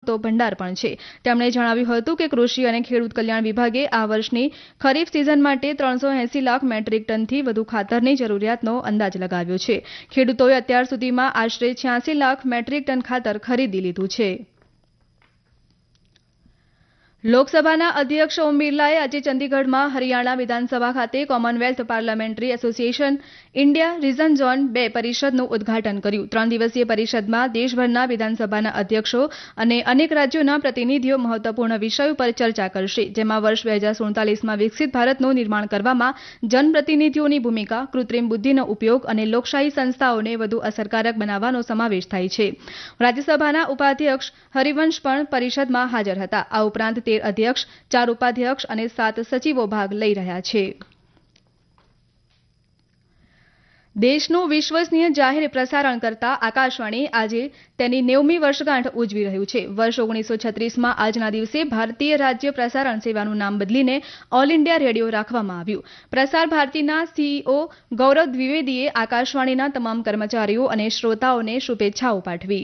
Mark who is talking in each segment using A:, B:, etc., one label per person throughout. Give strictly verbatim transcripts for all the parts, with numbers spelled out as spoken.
A: મુક્તો ભંડાર પણ છે. તેમણે જણાવ્યું હતું કે કૃષિ અને ખેડૂત કલ્યાણ વિભાગે આ વર્ષની ખરીફ સિઝન માટે ત્રણસો એસી લાખ મેટ્રિક ટનથી વધુ ખાતરની જરૂરિયાતનો અંદાજ લગાવ્યો છે. ખેડૂતોએ અત્યાર સુધીમાં આશરે છ્યાસી લાખ મેટ્રિક ટન ખાતર ખરીદી લીધું છે. લોકસભાના અધ્યક્ષ ઓમ બિરલાએ આજે ચંદીગઢમાં હરિયાણા વિધાનસભા ખાતે Commonwealth parliamentary association India region zone બે પરિષદનું ઉદઘાટન કર્યું. ત્રણ દિવસીય પરિષદમાં દેશભરના વિધાનસભાના અધ્યક્ષો અને અનેક રાજ્યોના પ્રતિનિધિઓ મહત્વપૂર્ણ વિષયો પર ચર્ચા કરશે, જેમાં વર્ષ બે હજાર સુડતાલીસમાં વિકસિત ભારતનું નિર્માણ કરવામાં જનપ્રતિનિધિઓની ભૂમિકા, કૃત્રિમ બુદ્ધિનો ઉપયોગ અને લોકશાહી સંસ્થાઓને વધુ અસરકારક બનાવવાનો સમાવેશ થાય છે. રાજ્યસભાના ઉપાધ્યક્ષ હરિવંશ પણ પરિષદમાં હાજર હતા. આ ઉપરાંત તેર અધ્યક્ષ, ચાર ઉપાધ્યક્ષ અને સાત સચિવો ભાગ લઈ રહ્યા છે. દેશનું વિશ્વસનીય જાહેર પ્રસારણ કરતા આકાશવાણી આજે તેની નેવમી વર્ષગાંઠ ઉજવી રહ્યું છે. વર્ષ ઓગણીસો છત્રીસમાં આજના દિવસે ભારતીય રાજ્ય પ્રસારણ સેવાનું નામ બદલીને ઓલ ઇન્ડિયા રેડિયો રાખવામાં આવ્યું. પ્રસાર ભારતીના સીઈઓ ગૌરવ દ્વિવેદીએ આકાશવાણીના તમામ કર્મચારીઓ અને શ્રોતાઓને શુભેચ્છાઓ પાઠવી.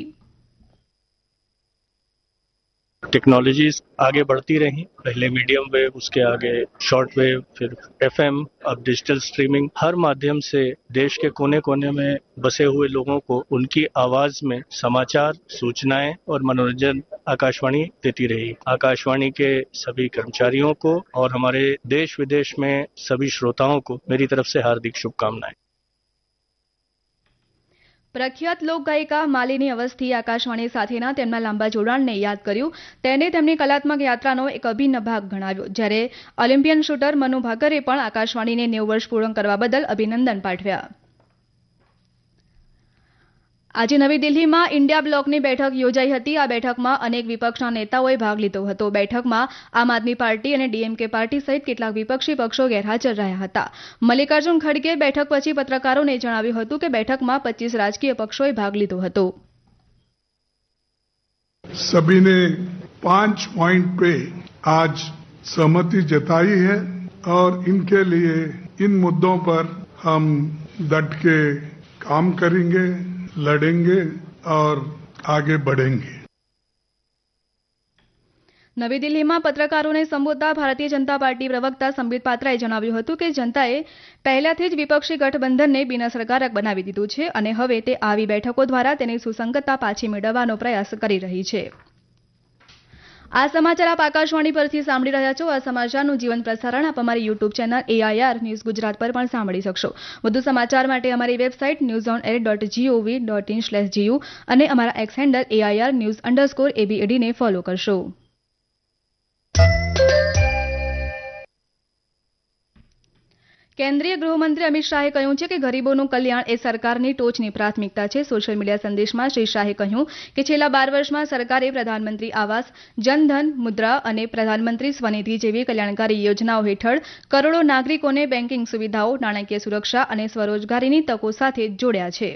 B: टेक्नोलॉजीज आगे बढ़ती रही, पहले मीडियम वेव, उसके आगे शॉर्ट वेव, फिर एफएम, अब डिजिटल स्ट्रीमिंग. हर माध्यम से देश के कोने कोने में बसे हुए लोगों को उनकी आवाज में समाचार, सूचनाएं और मनोरंजन आकाशवाणी देती रही. आकाशवाणी के सभी कर्मचारियों को और हमारे देश विदेश में सभी श्रोताओं को मेरी तरफ से हार्दिक शुभकामनाएं.
A: પ્રખ્યાત લોકગાયિકા માલિની અવસ્થીએ આકાશવાણી સાથેના તેમના લાંબા જોડાણને યાદ કર્યું. તેને તેમની કલાત્મક યાત્રાનો એક અભિન્ન ભાગ ગણાવ્યો. જ્યારે ઓલિમ્પિયન શૂટર મનુ ભાકરે પણ આકાશવાણીને નેવું વર્ષ પૂર્ણ કરવા બદલ અભિનંદન પાઠવ્યા. આજે નવી દિલ્હીમાં ઇન્ડિયા બ્લોકની બેઠક યોજાઈ હતી. આ બેઠકમાં અનેક વિપક્ષના નેતાઓએ ભાગ લીધો હતો. બેઠકમાં આમ આદમી પાર્ટી અને ડીએમકે પાર્ટી સહિત કેટલાક વિપક્ષી પક્ષો ગેરહાજર રહ્યા હતા. મલ્લિકાર્જુન ખડગે બેઠક પછી પત્રકારોને જણાવ્યું હતું કે બેઠકમાં પચીસ રાજકીય પક્ષોએ ભાગ લીધો હતો.
C: सभी ने पांच पॉइंट पे आज सहमति जताई है और इनके लिए इन मुद्दों पर हम डट के काम करेंगे, लड़ेंगे और आगे बढ़ेंगे.
A: નવી દિલ્હીમાં પત્રકારોને સંબોધતા ભારતીય જનતા પાર્ટી પ્રવક્તા સંબિત પાત્રાએ જણાવ્યું હતું કે જનતાએ પહેલાથી જ વિપક્ષી ગઠબંધનને બિનઅસરકારક બનાવી દીધું છે અને હવે તે આવી બેઠકો દ્વારા તેની સુસંગતતા પાછી મેળવવાનો પ્રયાસ કરી રહી છે. આ સમાચાર આપ આકાશવાણી પરથી સાંભળી રહ્યા છો. આ સમાચારનું જીવન પ્રસારણ આપ અમારી YouTube channel AIR news Gujarat પર પણ સાંભળી શકશો. વધુ સમાચાર માટે અમારી website news on air dot GOV dot in slash GU અને અમારા x handle AIR news underscore એબીએડીને follow કરશો. કેન્દ્રીય ગૃહમંત્રી અમિત શાહે કહ્યું છે કે ગરીબોનું કલ્યાણ એ સરકારની ટોચની પ્રાથમિકતા છે. સોશિયલ મીડિયા સંદેશમાં શ્રી શાહે કહ્યું કે છેલ્લા બાર વર્ષમાં સરકારે પ્રધાનમંત્રી આવાસ, જનધન, મુદ્રા અને પ્રધાનમંત્રી સ્વનિધિ જેવી કલ્યાણકારી યોજનાઓ હેઠળ કરોડો નાગરિકોને બેન્કિંગ સુવિધાઓ, નાણાકીય સુરક્ષા અને સ્વરોજગારીની તકો સાથે જોડ્યા છે.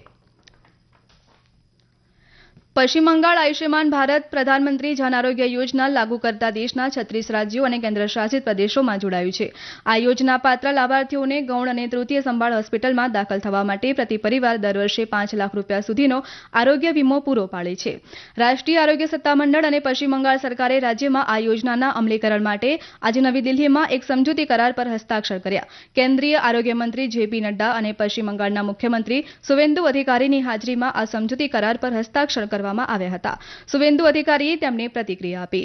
A: પશ્ચિમ બંગાળ આયુષ્યમાન ભારત પ્રધાનમંત્રી જન આરોગ્ય યોજના લાગુ કરતા દેશના છત્રીસ રાજ્યો અને કેન્દ્રશાસિત પ્રદેશોમાં જોડાયું છે. આ યોજના પાત્ર લાભાર્થીઓને ગૌણ અને તૃતીય સંભાળ હોસ્પિટલમાં દાખલ થવા માટે પ્રતિ પરિવાર દર વર્ષે પાંચ લાખ રૂપિયા સુધીનો આરોગ્ય વીમો પૂરો પાડે છે. રાષ્ટ્રીય આરોગ્ય સત્તામંડળ અને પશ્ચિમ બંગાળ સરકારે રાજ્યમાં આ યોજનાના અમલીકરણ માટે આજે નવી દિલ્હીમાં એક સમજૂતી કરાર પર હસ્તાક્ષર કર્યા. કેન્દ્રીય આરોગ્ય મંત્રી જેપી નડ્ડા અને પશ્ચિમ બંગાળના મુખ્યમંત્રી સુવેન્દુ અધિકારીની હાજરીમાં આ સમજૂતી કરાર પર હસ્તાક્ષર કરવામાં આવ્યા હતા. સુવેન્દુ અધિકારીએ તેમને प्रतिक्रिया આપી.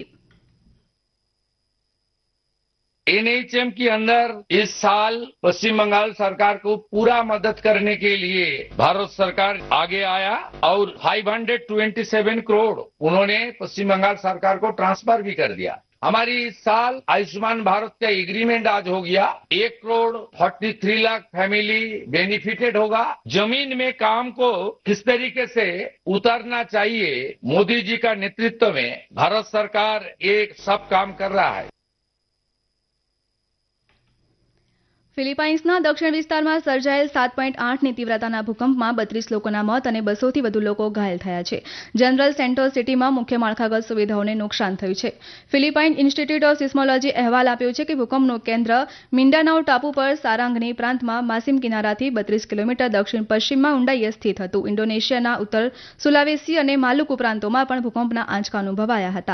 D: एनएचएम के अंदर इस साल पश्चिम बंगाल सरकार को पूरा मदद करने के लिए भारत सरकार आगे आया और पाँच सौ सत्ताईस करोड़ उन्होंने पश्चिम बंगाल सरकार को ट्रांसफर भी कर दिया. हमारी इस साल आयुष्मान भारत का एग्रीमेंट आज हो गया. एक crore forty three lakh family benefited होगा. जमीन में काम को किस तरीके से उतारना चाहिए, मोदी जी का नेतृत्व में भारत सरकार एक सब काम कर रहा है.
A: ફિલિપાઇન્સના દક્ષિણ વિસ્તારમાં સર્જાયેલ સાત પોઈન્ટ આઠની તીવ્રતાના ભૂકંપમાં બત્રીસ લોકોના મોત અને બસોથી વધુ લોકો ઘાયલ થયા છે. જનરલ સેન્ટોસ સિટીમાં મુખ્ય માળખાગત સુવિધાઓને નુકસાન થયું છે. ફિલિપાઇન ઇન્સ્ટિટ્યૂટ ઓફ સિસ્મોલોજી અહેવાલ આપ્યો છે કે ભૂકંપનું કેન્દ્ર મિન્ડાનાઓ ટાપુ પર સારાંગની પ્રાંતમાં માસિમ કિનારાથી બત્રીસ કિલોમીટર દક્ષિણ પશ્ચિમમાં ઊંડાઈએ સ્થિત હતું. ઇન્ડોનેશિયાના ઉત્તર સુલાવેસી અને માલુકુ પ્રાંતોમાં પણ ભૂકંપના આંચકા અનુભવાયા હતા.